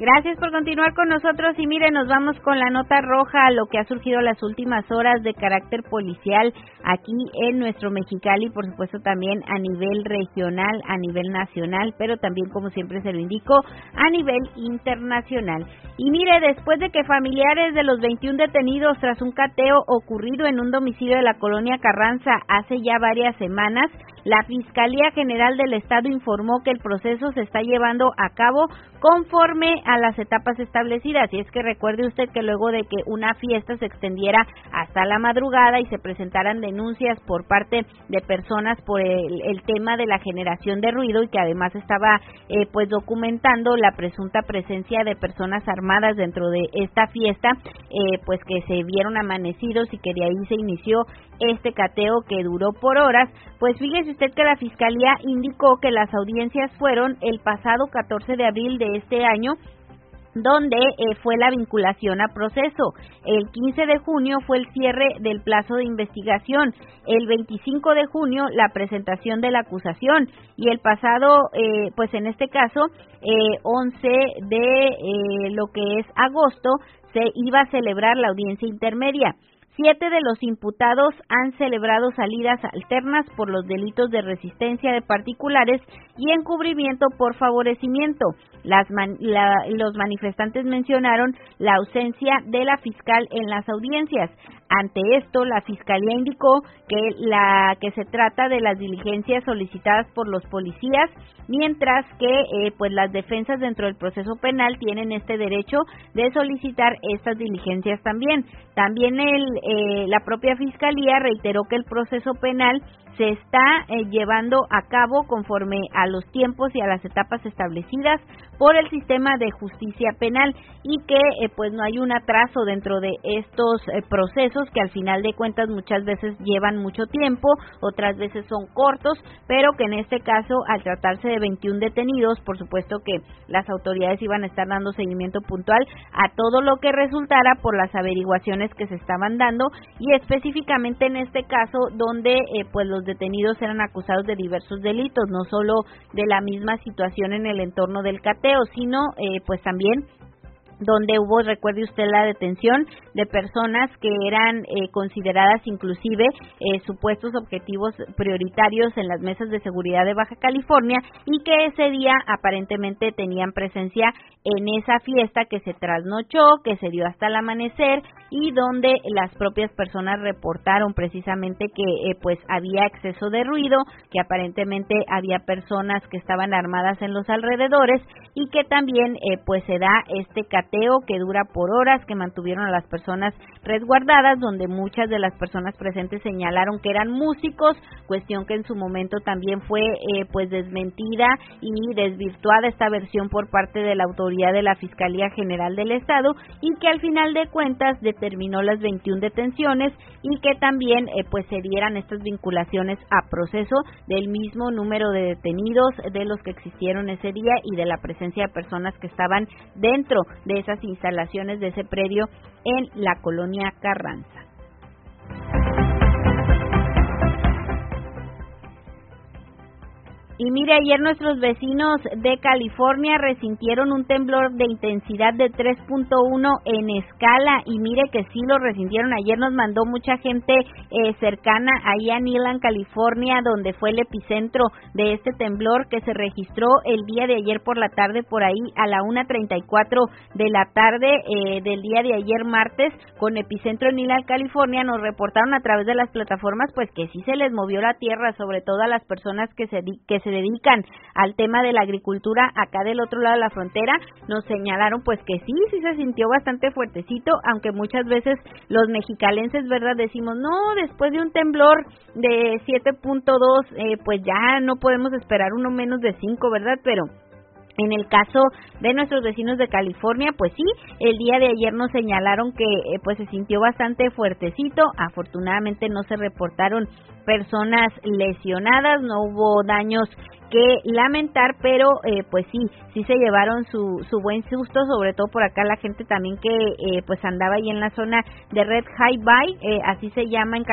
Gracias por continuar con nosotros y mire, nos vamos con la nota roja, lo que ha surgido las últimas horas de carácter policial aquí en nuestro Mexicali, por supuesto también a nivel regional, a nivel nacional, pero también, como siempre se lo indico, a nivel internacional. Y mire, después de que familiares de los 21 detenidos tras un cateo ocurrido en un domicilio de la colonia Carranza hace ya varias semanas, la Fiscalía General del Estado informó que el proceso se está llevando a cabo conforme a las etapas establecidas. Y es que recuerde usted que luego de que una fiesta se extendiera hasta la madrugada y se presentaran denuncias por parte de personas por el tema de la generación de ruido y que además estaba pues documentando la presunta presencia de personas armadas dentro de esta fiesta, pues que se vieron amanecidos y que de ahí se inició este cateo que duró por horas. Pues fíjese usted que la Fiscalía indicó que las audiencias fueron el pasado 14 de abril de este año, donde fue la vinculación a proceso. El 15 de junio fue el cierre del plazo de investigación, el 25 de junio la presentación de la acusación y el pasado, pues en este caso, 11 de lo que es agosto, se iba a celebrar la audiencia intermedia. 7 de los imputados han celebrado salidas alternas por los delitos de resistencia de particulares y encubrimiento por favorecimiento. Los manifestantes mencionaron la ausencia de la fiscal en las audiencias. Ante esto, la Fiscalía indicó que se trata de las diligencias solicitadas por los policías, mientras que pues las defensas dentro del proceso penal tienen este derecho de solicitar estas diligencias también. También la propia Fiscalía reiteró que el proceso penal se está llevando a cabo conforme a los tiempos y a las etapas establecidas por el sistema de justicia penal y que pues no hay un atraso dentro de estos procesos que al final de cuentas muchas veces llevan mucho tiempo, otras veces son cortos, pero que en este caso, al tratarse de 21 detenidos, por supuesto que las autoridades iban a estar dando seguimiento puntual a todo lo que resultara por las averiguaciones que se estaban dando y específicamente en este caso donde pues los detenidos eran acusados de diversos delitos, no solo de la misma situación en el entorno del cateo, sino pues también donde hubo, recuerde usted, la detención de personas que eran consideradas inclusive supuestos objetivos prioritarios en las mesas de seguridad de Baja California y que ese día aparentemente tenían presencia en esa fiesta que se trasnochó, que se dio hasta el amanecer y donde las propias personas reportaron precisamente que pues había exceso de ruido, que aparentemente había personas que estaban armadas en los alrededores y que también pues se da este cateo que dura por horas, que mantuvieron a las personas resguardadas, donde muchas de las personas presentes señalaron que eran músicos, cuestión que en su momento también fue pues desmentida y desvirtuada esta versión por parte de la autoridad de la Fiscalía General del Estado y que al final de cuentas determinó las 21 detenciones y que también pues se dieran estas vinculaciones a proceso del mismo número de detenidos de los que existieron ese día y de la presencia de personas que estaban dentro de esas instalaciones de ese predio en la colonia Carranza. Y mire, ayer nuestros vecinos de California resintieron un temblor de intensidad de 3.1 en escala y mire que sí lo resintieron. Ayer nos mandó mucha gente cercana ahí a Newland, California, donde fue el epicentro de este temblor que se registró el día de ayer por la tarde, por ahí a la 1:34 de la tarde del día de ayer martes, con epicentro en Newland, California. Nos reportaron a través de las plataformas pues que sí se les movió la tierra, sobre todo a las personas que se dedican al tema de la agricultura acá del otro lado de la frontera. Nos señalaron pues que sí se sintió bastante fuertecito, aunque muchas veces los mexicalenses, ¿verdad? Decimos, no, después de un temblor de 7.2, pues ya no podemos esperar uno menos de 5, ¿verdad? Pero en el caso de nuestros vecinos de California, pues sí, el día de ayer nos señalaron que pues se sintió bastante fuertezito. Afortunadamente no se reportaron personas lesionadas, no hubo daños que lamentar, pero pues sí se llevaron su buen susto, sobre todo por acá la gente también que pues andaba ahí en la zona de Red High Bay, así se llama en